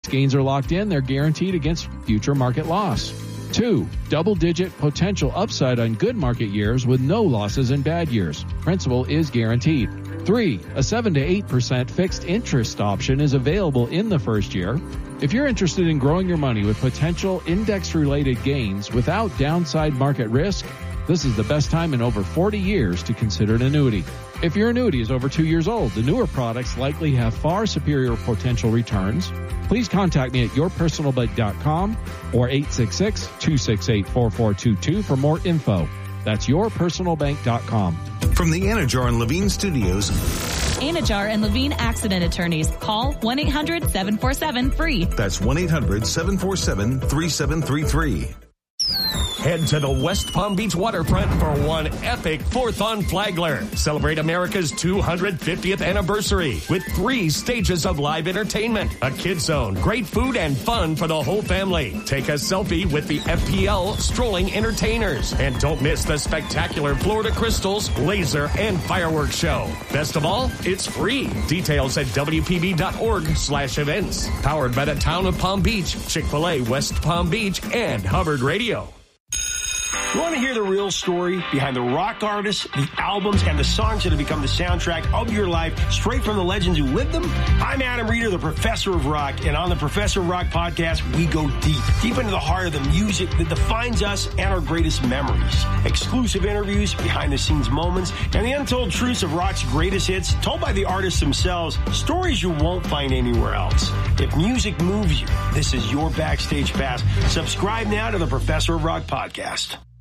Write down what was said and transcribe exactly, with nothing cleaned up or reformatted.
gains are locked in, they're guaranteed against future market loss. Two, double-digit potential upside on good market years with no losses in bad years. Principal is guaranteed. Three, a seven to eight percent fixed interest option is available in the first year. If you're interested in growing your money with potential index-related gains without downside market risk, this is the best time in over forty years to consider an annuity. If your annuity is over two years old, the newer products likely have far superior potential returns. Please contact me at your personal bank dot com or eight six six, two six eight, four four two two for more info. That's your personal bank dot com. From the Anajar and Levine Studios, Anajar and Levine Accident Attorneys. Call one eight hundred, seven four seven, free. That's one eight hundred, seven four seven, three seven three three. Head to the West Palm Beach waterfront for one epic fourth on Flagler. Celebrate America's two hundred fiftieth anniversary with three stages of live entertainment, a kids zone, great food, and fun for the whole family. Take a selfie with the F P L Strolling Entertainers. And don't miss the spectacular Florida Crystals, laser, and fireworks show. Best of all, it's free. Details at W P B dot org slash events. Powered by the Town of Palm Beach, Chick-fil-A West Palm Beach, and Hubbard Radio. You want to hear the real story behind the rock artists, the albums, and the songs that have become the soundtrack of your life, straight from the legends who lived them? I'm Adam Reeder, the Professor of Rock, and on the Professor of Rock podcast, we go deep, deep into the heart of the music that defines us and our greatest memories. Exclusive interviews, behind-the-scenes moments, and the untold truths of rock's greatest hits, told by the artists themselves, stories you won't find anywhere else. If music moves you, this is your backstage pass. Subscribe now to the Professor of Rock podcast.